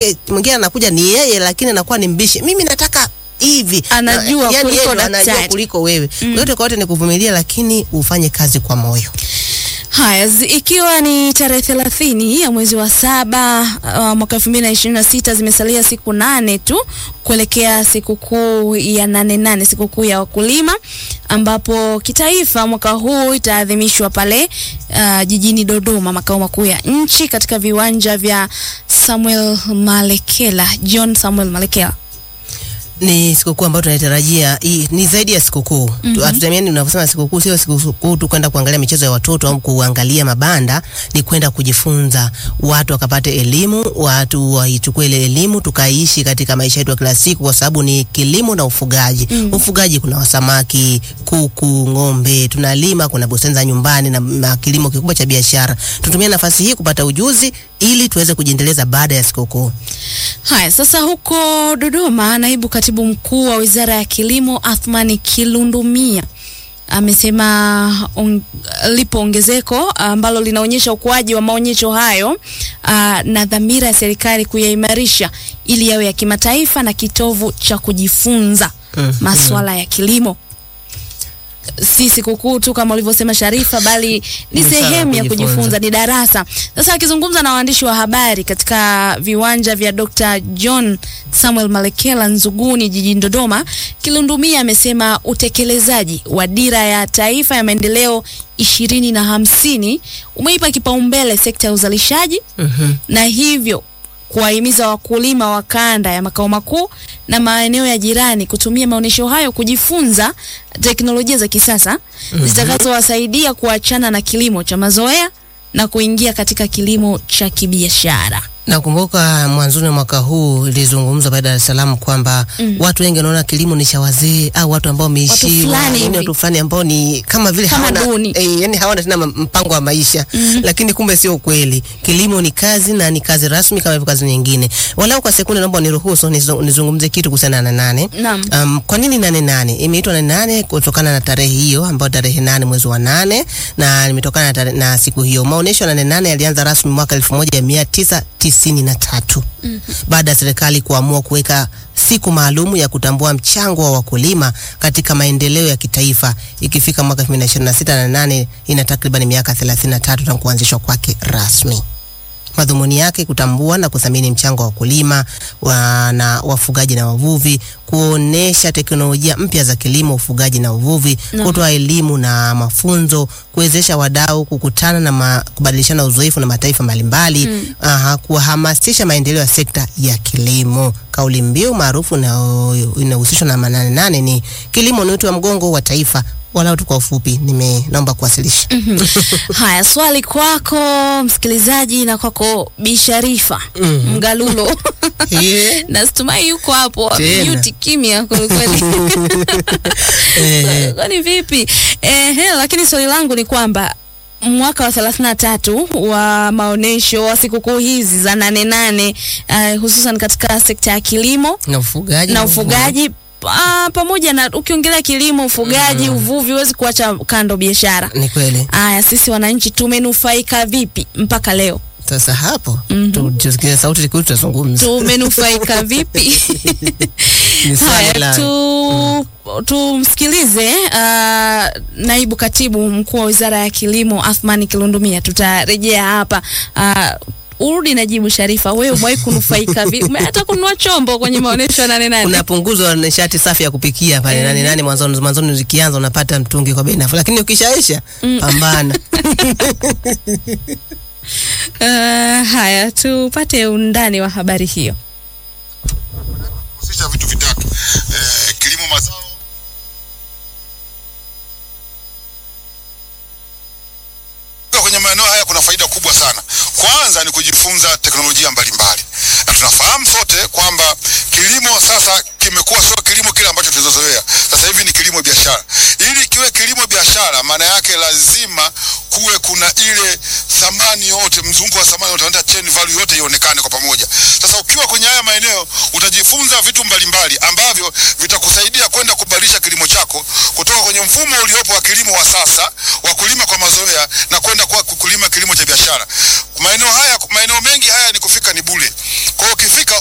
mwingine anakuja ni yeye lakini anakuwa ni mbishi. Mimi nataka hivi. Anajua yani kuliko daktari. Anajua kuliko wewe. Yote kwa yote ni kuvumilia, lakini ufanye kazi kwa moyo. Haya, ikiwa ni tarehe 30 ya mwezi wa 7 mwaka 2026, zimesalia siku 8 tu kuelekea sikukuu ya 8/8, sikukuu ya wakulima, ambapo kitaifa mwaka huu itaadhimishwa pale jijini Dodoma, makao makuu ya nchi, katika viwanja vya John Samuel Malekela. Ni sikukuu ambayo tunatarajia ni zaidi ya sikukuu. Hatutamiani unaposema sikukuu sio sikukuu tu kwenda kuangalia michezo ya watoto au kuangalia mabanda, ni kwenda kujifunza, watu wakapate elimu, watu waichukue ile elimu tukaishi katika maisha yetu ya kila siku, kwa sababu ni kilimo na ufugaji. Ufugaji kuna samaki, kuku, ng'ombe, tunalima, kuna bustani za nyumbani na kilimo kikubwa cha biashara. Tutumie nafasi hii kupata ujuzi ili tuweze kujiendeleza baada ya sikukuu. Haya, sasa huko Dodoma, naibu katibu mkuu wa Wizara ya Kilimo Athmani Kilundumia amesema lipo ongezeko ambalo linaonyesha ukuaji wa maonyesho hayo na dhamira ya serikali kuyaimarisha ili yawe ya kimataifa na kitovu cha kujifunza masuala ya kilimo. Si sikukuu tu kama ulivyosema Sharifa, bali ni sehemu ya kujifunza, ni darasa. Sasa akizungumza na waandishi wa habari katika viwanja vya Dr. John Samuel Malekela Nzuguni jijini Dodoma, Kilundumia amesema utekelezaji wa dira ya taifa ya maendeleo 2050 umeipa kipaumbele sekta ya uzalishaji na hivyo kuwahimiza wakulima wa kanda ya makao makuu na maeneo ya jirani kutumia maonesho hayo kujifunza teknolojia za kisasa zitakazowasaidia kuachana na kilimo cha mazoea na kuingia katika kilimo cha kibiashara. Nakumbuka mwanzoni wa mwaka huu ilizungumzwa baada ya Dar es Salaam kwamba watu wengi wanaona kilimo ni cha wazee au watu ambao wameishiwa, watu fulani ambao ni kama vile hawana yani hawana tena mpango wa maisha. Lakini kumbe sio kweli. Kilimo ni kazi na ni kazi rasmi kama kazi nyingine. Walau kwa sekunde naomba niruhusu nizungumze kitu kuhusiana na 8. Kwa nini 8/8? Imeitwa 8/8 kutokana na tarehe hiyo ambayo tarehe 8 mwezi wa 8, na imetokana na siku hiyo. Maonesho ya 8/8 yalianza rasmi mwaka 1993 baada ya serikali kuamua kuweka siku maalum ya kutambua mchango wa wakulima katika maendeleo ya kitaifa. Ikifika mwaka 2026 na 8 ina takriban miaka 33 tangu kuanzishwa kwake rasmi. Madhumuni yake kutambua na kuthamini mchango wa wakulima na wafugaji na wavuvi, kuonesha teknolojia mpya za kilimo, ufugaji na uvuvi, kutoa elimu na mafunzo, kuwezesha wadau kukutana na kubadilishana uzoefu na mataifa mbalimbali, kuhamasisha maendeleo ya sekta ya kilimo. Kauli mbiu maarufu na inahusishwa na 8/8 ni kilimo ni uti wa mgongo wa taifa. Wala tu kwa ufupi naomba kuwasilisha. Haya, swali kwako msikilizaji na kwako Bi Sharifa Mgalulo. Na situmai yuko hapo mute kimya kwa kweli. Kwani vipi? Lakini swali langu ni kwamba mwaka wa 33 wa maonesho wa sikukuu hizi za 8/8 hususan katika sekta ya kilimo na ufugaji pamoja na ukiongelea kilimo, ufugaji, uvuvi, huwezi kuacha kando biashara. Ni kweli. Haya, sisi wananchi tumenufaika vipi mpaka leo? Sasa hapo tusikie sauti kuu tutazungumza. Tumenufaika vipi? Haya, tumsikilize naibu katibu mkuu wa Wizara ya Kilimo Athmani Kilundumia. Tutarejea hapa. Urudi na jibu Sharifa, wewe umewahi kunufaika vipi? Umeata kununua chombo kwenye maonesho ya 8/8? Unapunguzwa nishati safi ya kupikia pale 8/8 mwanzoni zikianza unapata mtungi kwa bei nafuu, lakini ukishaisha pambana. Haya, tupate undani wa habari hiyo. Sisi vitu vitatu. Kilimo mazao, kwenye maeneo haya kuna faida kubwa sana. Kwanza ni kujifunza teknolojia mbalimbali. Na tunafahamu sote kwamba kilimo sasa kimekuwa sio kilimo kile ambacho tulizozoea. Sasa hivi ni kilimo biashara. Ili kiwe kilimo biashara, maana yake lazima kuwe kuna ile thamani yote, mzunguko wa thamani yote, chain value yote ionekane kwa pamoja. Sasa ukiwa kwenye haya maeneo utajifunza vitu mbalimbali ambavyo vitakusaidia kwenda kubadilisha kilimo chako kutoka kwenye mfumo uliopo wa kilimo wa sasa wa kulima kwa mazoea na kwenda kwa kulima kilimo cha biashara. Maeneo mengi haya ni kufika ni bure. Kwa hiyo ukifika